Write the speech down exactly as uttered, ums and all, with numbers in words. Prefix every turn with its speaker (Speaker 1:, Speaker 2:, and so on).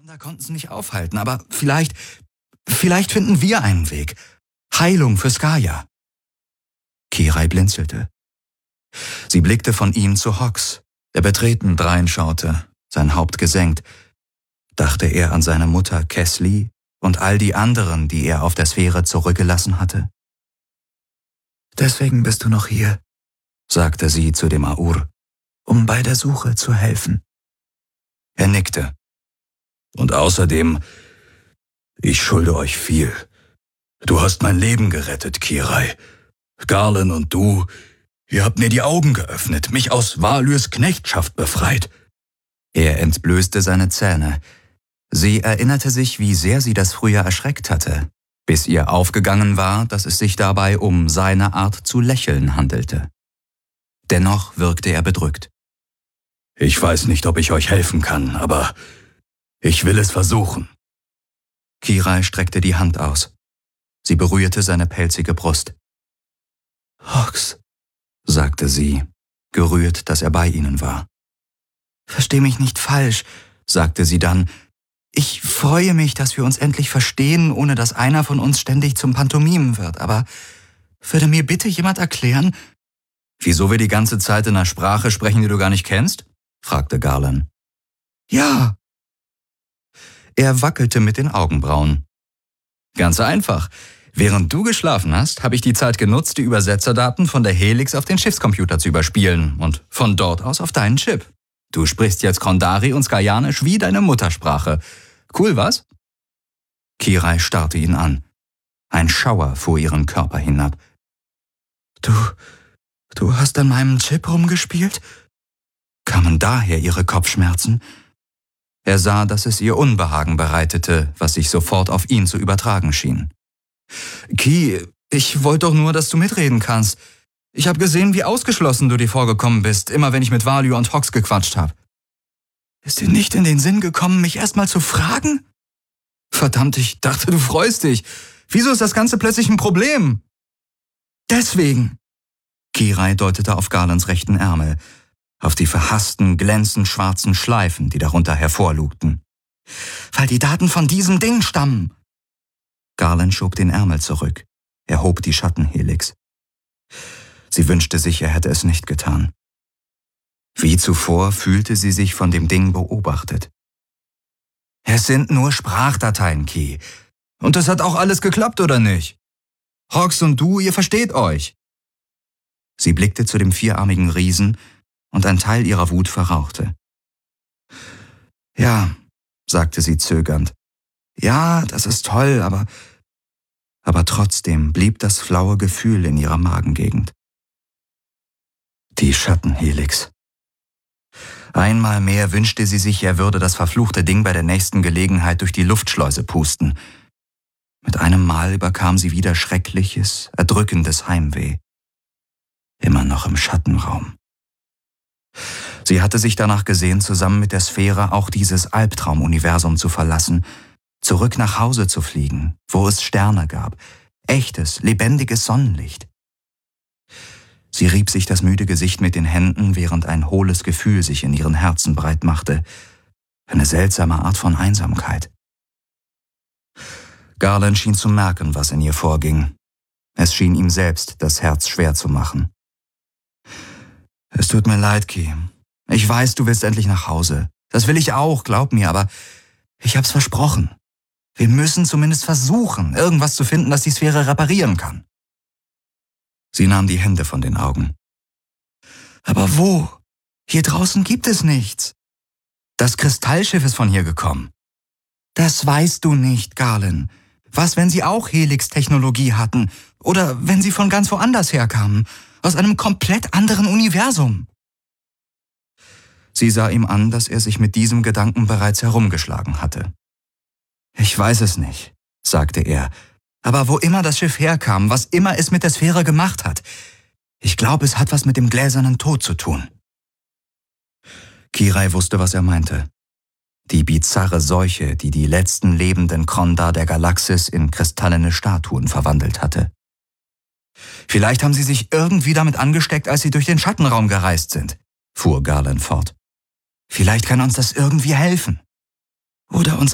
Speaker 1: Da konnten sie nicht aufhalten, aber vielleicht, vielleicht finden wir einen Weg. Heilung für Skaya. Kirai blinzelte. Sie blickte von ihm zu Hox, der betreten dreinschaute, sein Haupt gesenkt. Dachte er an seine Mutter Kesli und all die anderen, die er auf der Sphäre zurückgelassen hatte?
Speaker 2: Deswegen bist du noch hier, sagte sie zu dem Aur, um bei der Suche zu helfen.
Speaker 1: Er nickte.
Speaker 3: Und außerdem, ich schulde euch viel. Du hast mein Leben gerettet, Kirai. Garland und du, ihr habt mir die Augen geöffnet, mich aus Valyrs Knechtschaft befreit.
Speaker 1: Er entblößte seine Zähne. Sie erinnerte sich, wie sehr sie das früher erschreckt hatte, bis ihr aufgegangen war, dass es sich dabei um seine Art zu lächeln handelte. Dennoch wirkte er bedrückt.
Speaker 3: Ich weiß nicht, ob ich euch helfen kann, aber ich will es versuchen.
Speaker 1: Kirai streckte die Hand aus. Sie berührte seine pelzige Brust.
Speaker 2: Hox,
Speaker 1: sagte sie, gerührt, dass er bei ihnen war.
Speaker 2: Versteh mich nicht falsch, sagte sie dann. Ich freue mich, dass wir uns endlich verstehen, ohne dass einer von uns ständig zum Pantomimen wird. Aber würde mir bitte jemand erklären,
Speaker 1: wieso wir die ganze Zeit in einer Sprache sprechen, die du gar nicht kennst? Fragte Garland.
Speaker 2: Ja.
Speaker 1: Er wackelte mit den Augenbrauen. Ganz einfach. Während du geschlafen hast, habe ich die Zeit genutzt, die Übersetzerdaten von der Helix auf den Schiffscomputer zu überspielen und von dort aus auf deinen Chip. Du sprichst jetzt Kondari und Skayanisch wie deine Muttersprache. Cool, was? Kirai starrte ihn an. Ein Schauer fuhr ihren Körper hinab.
Speaker 2: Du, du hast an meinem Chip rumgespielt?
Speaker 1: Kamen daher ihre Kopfschmerzen? Er sah, dass es ihr Unbehagen bereitete, was sich sofort auf ihn zu übertragen schien. Ki, ich wollte doch nur, dass du mitreden kannst. Ich habe gesehen, wie ausgeschlossen du dir vorgekommen bist, immer wenn ich mit Valyr und Hox gequatscht habe.
Speaker 2: Ist dir nicht in den Sinn gekommen, mich erstmal zu fragen?
Speaker 1: Verdammt, ich dachte, du freust dich. Wieso ist das Ganze plötzlich ein Problem?
Speaker 2: Deswegen.
Speaker 1: Kirai deutete auf Garlands rechten Ärmel, auf die verhassten, glänzend schwarzen Schleifen, die darunter hervorlugten.
Speaker 2: Weil die Daten von diesem Ding stammen.
Speaker 1: Garland schob den Ärmel zurück. Er hob die Schattenhelix. Sie wünschte sich, er hätte es nicht getan. Wie zuvor fühlte sie sich von dem Ding beobachtet. Es sind nur Sprachdateien, Ki. Und das hat auch alles geklappt, oder nicht? Hox und du, ihr versteht euch. Sie blickte zu dem vierarmigen Riesen, und ein Teil ihrer Wut verrauchte. Ja, sagte sie zögernd. Ja, das ist toll, aber... Aber trotzdem blieb das flaue Gefühl in ihrer Magengegend. Die Schattenhelix. Einmal mehr wünschte sie sich, er würde das verfluchte Ding bei der nächsten Gelegenheit durch die Luftschleuse pusten. Mit einem Mal überkam sie wieder schreckliches, erdrückendes Heimweh. Immer noch im Schattenraum. Sie hatte sich danach gesehen, zusammen mit der Sphäre auch dieses Albtraumuniversum zu verlassen, zurück nach Hause zu fliegen, wo es Sterne gab, echtes, lebendiges Sonnenlicht. Sie rieb sich das müde Gesicht mit den Händen, während ein hohles Gefühl sich in ihren Herzen breit machte, eine seltsame Art von Einsamkeit. Garland schien zu merken, was in ihr vorging. Es schien ihm selbst das Herz schwer zu machen. Es tut mir leid, Ki. Ich weiß, du willst endlich nach Hause. Das will ich auch, glaub mir, aber ich hab's versprochen. Wir müssen zumindest versuchen, irgendwas zu finden, das die Sphäre reparieren kann. Sie nahm die Hände von den Augen.
Speaker 2: Aber wo? Hier draußen gibt es nichts.
Speaker 1: Das Kristallschiff ist von hier gekommen.
Speaker 2: Das weißt du nicht, Garland. Was, wenn sie auch Helix-Technologie hatten? Oder wenn sie von ganz woanders herkamen? Aus einem komplett anderen Universum.
Speaker 1: Sie sah ihm an, dass er sich mit diesem Gedanken bereits herumgeschlagen hatte. Ich weiß es nicht, sagte er, aber wo immer das Schiff herkam, was immer es mit der Sphäre gemacht hat, ich glaube, es hat was mit dem gläsernen Tod zu tun. Kirai wusste, was er meinte. Die bizarre Seuche, die die letzten lebenden Kondar der Galaxis in kristallene Statuen verwandelt hatte. Vielleicht haben sie sich irgendwie damit angesteckt, als sie durch den Schattenraum gereist sind, fuhr Garland fort. Vielleicht kann uns das irgendwie helfen.
Speaker 2: Oder uns